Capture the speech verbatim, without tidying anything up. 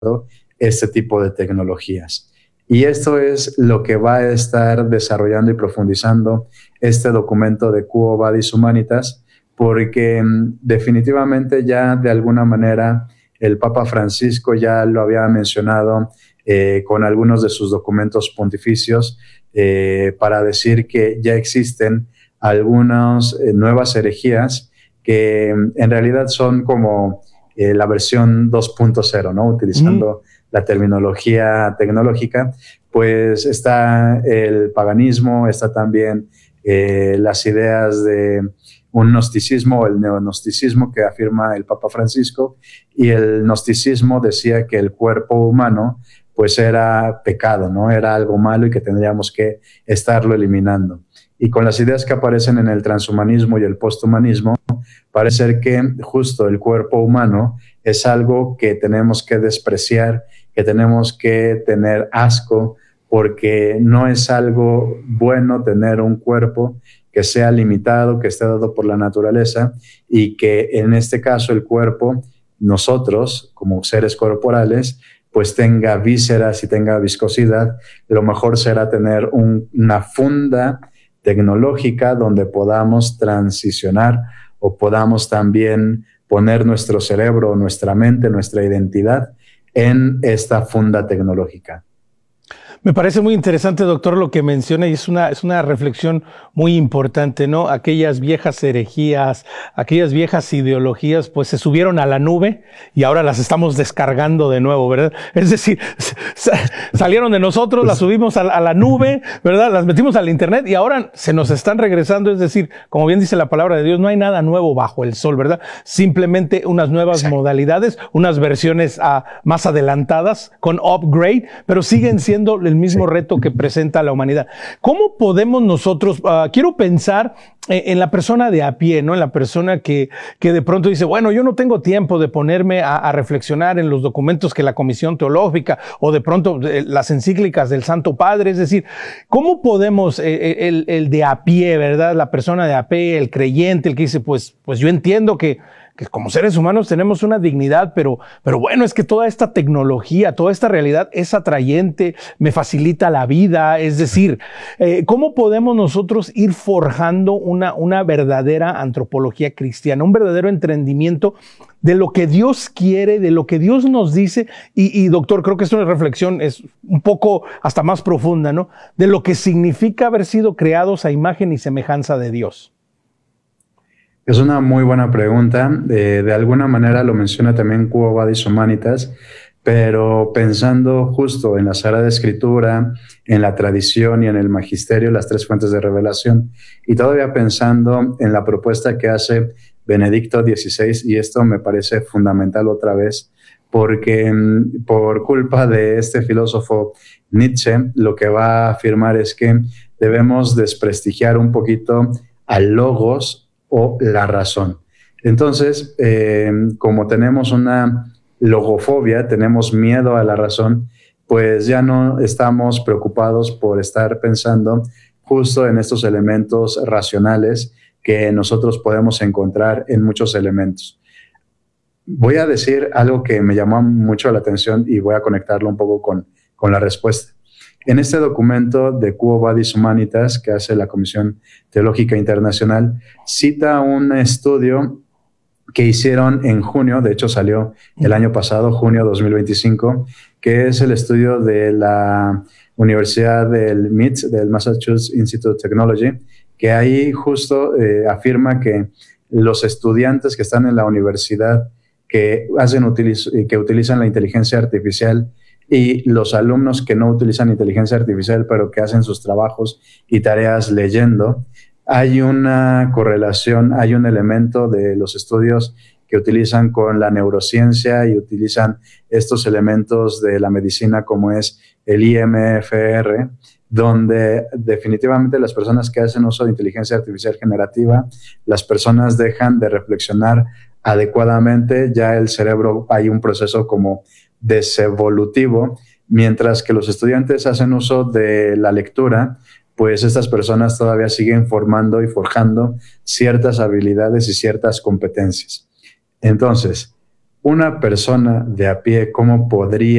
este tipo de tecnologías. Y esto es lo que va a estar desarrollando y profundizando este documento de Quo Vadis Humanitas, porque mm, definitivamente ya de alguna manera el Papa Francisco ya lo había mencionado eh, con algunos de sus documentos pontificios eh, para decir que ya existen algunas eh, nuevas herejías que mm, en realidad son como eh, la versión dos punto cero, ¿no? Utilizando mm. la terminología tecnológica, pues está el paganismo, está también eh, las ideas de un gnosticismo, el neognosticismo que afirma el Papa Francisco, y el gnosticismo decía que el cuerpo humano pues era pecado, ¿no? Era algo malo y que tendríamos que estarlo eliminando. Y con las ideas que aparecen en el transhumanismo y el posthumanismo, parece ser que justo el cuerpo humano es algo que tenemos que despreciar, que tenemos que tener asco, porque no es algo bueno tener un cuerpo que sea limitado, que esté dado por la naturaleza, y que en este caso el cuerpo, nosotros como seres corporales, pues tenga vísceras y tenga viscosidad. Lo mejor será tener un, una funda tecnológica donde podamos transicionar o podamos también poner nuestro cerebro, nuestra mente, nuestra identidad en esta funda tecnológica. Me parece muy interesante, doctor, lo que menciona, y es una, es una reflexión muy importante, ¿no? Aquellas viejas herejías, aquellas viejas ideologías, pues se subieron a la nube y ahora las estamos descargando de nuevo, ¿verdad? Es decir, salieron de nosotros, las subimos a la, a la nube, ¿verdad? Las metimos al internet y ahora se nos están regresando. Es decir, como bien dice la palabra de Dios, no hay nada nuevo bajo el sol, ¿verdad? Simplemente unas nuevas Exacto. modalidades, unas versiones uh, más adelantadas con upgrade, pero siguen siendo el mismo sí. reto que presenta la humanidad. ¿Cómo podemos nosotros, uh, quiero pensar eh, en la persona de a pie, ¿no? En la persona que, que de pronto dice, bueno, yo no tengo tiempo de ponerme a, a reflexionar en los documentos que la Comisión Teológica o de pronto eh, las encíclicas del Santo Padre. Es decir, ¿cómo podemos, eh, el, el de a pie, ¿verdad? La persona de a pie, el creyente, el que dice, pues, pues yo entiendo que que como seres humanos tenemos una dignidad, pero, pero bueno, es que toda esta tecnología, toda esta realidad es atrayente, me facilita la vida. Es decir, eh, ¿cómo podemos nosotros ir forjando una, una verdadera antropología cristiana, un verdadero entendimiento de lo que Dios quiere, de lo que Dios nos dice? Y, y doctor, creo que es una reflexión, es un poco hasta más profunda, ¿no? De lo que significa haber sido creados a imagen y semejanza de Dios. Es una muy buena pregunta. Eh, de alguna manera lo menciona también Quo Vadis Humanitas, pero pensando justo en la Sagrada Escritura, en la tradición y en el magisterio, las tres fuentes de revelación, y todavía pensando en la propuesta que hace Benedicto dieciséis, y esto me parece fundamental otra vez, porque mm, por culpa de este filósofo Nietzsche, lo que va a afirmar es que debemos desprestigiar un poquito al logos o la razón. Entonces, eh, como tenemos una logofobia, tenemos miedo a la razón, pues ya no estamos preocupados por estar pensando justo en estos elementos racionales que nosotros podemos encontrar en muchos elementos. Voy a decir algo que me llamó mucho la atención y voy a conectarlo un poco con, con la respuesta. En este documento de Quo Vadis Humanitas que hace la Comisión Teológica Internacional, cita un estudio que hicieron en junio, de hecho salió el año pasado, junio dos mil veinticinco, que es el estudio de la Universidad del M I T, del Massachusetts Institute of Technology, que ahí justo eh, afirma que los estudiantes que están en la universidad que, hacen utiliz- que utilizan la inteligencia artificial y los alumnos que no utilizan inteligencia artificial, pero que hacen sus trabajos y tareas leyendo, hay una correlación, hay un elemento de los estudios que utilizan con la neurociencia y utilizan estos elementos de la medicina como es el I M F R, donde definitivamente las personas que hacen uso de inteligencia artificial generativa, las personas dejan de reflexionar adecuadamente, ya el cerebro, hay un proceso como desevolutivo, mientras que los estudiantes hacen uso de la lectura, pues estas personas todavía siguen formando y forjando ciertas habilidades y ciertas competencias. Entonces, una persona de a pie, ¿cómo podría